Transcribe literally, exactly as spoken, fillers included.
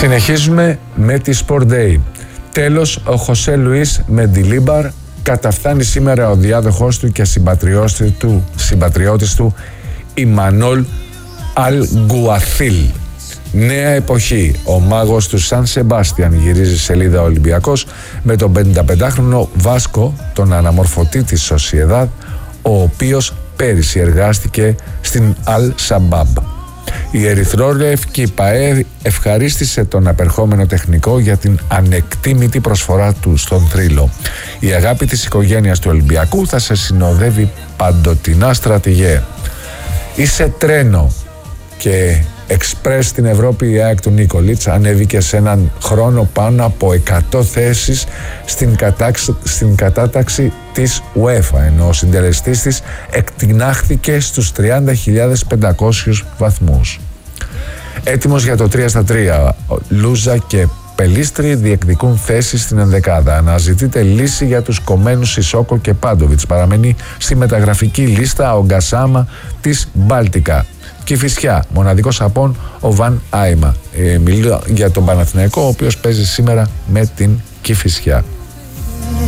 Συνεχίζουμε με τη Sport Day. Τέλος, ο Χωσέ Λουίς Μεντιλίμπαρ καταφθάνει σήμερα ο διάδοχός του και συμπατριώτης του, συμπατριώτης του Ιμανόλ Αλγκουαθίλ. Νέα εποχή. Ο μάγος του Σαν Σεμπάστιαν γυρίζει σελίδα Ολυμπιακός με τον πενηνταπεντάχρονο Βάσκο, τον αναμορφωτή της Σοσιεδάδ, ο οποίος πέρυσι εργάστηκε στην Αλ Σαμπάμπ. Η ερυθρόλευκη ΠΑΕ ευχαρίστησε τον απερχόμενο τεχνικό για την ανεκτήμητη προσφορά του στον θρύλο. Η αγάπη της οικογένειας του Ολυμπιακού θα σε συνοδεύει παντοτινά, στρατηγέ. Είσαι τρένο. Και εξπρές στην Ευρώπη, η ΑΕΚ του Νίκολιτς ανέβηκε σε έναν χρόνο πάνω από εκατό θέσεις στην, κατάξ, στην κατάταξη της UEFA, ενώ ο συντελεστής της εκτινάχθηκε στους τριάντα χιλιάδες πεντακόσιους βαθμούς. Έτοιμος για το τρία στα τρία, Λούζα και Πελίστρη διεκδικούν θέσεις στην ενδεκάδα. Αναζητείται λύση για τους κομμένους Σισόκο και Πάντοβιτς. Παραμένει στη μεταγραφική λίστα ο Γκασάμα της Μπάλτικα. Κηφισιά, μοναδικός απόν ο Βαν Άιμα. Ε, μιλώ για τον Παναθηναϊκό, ο οποίος παίζει σήμερα με την Κηφισιά.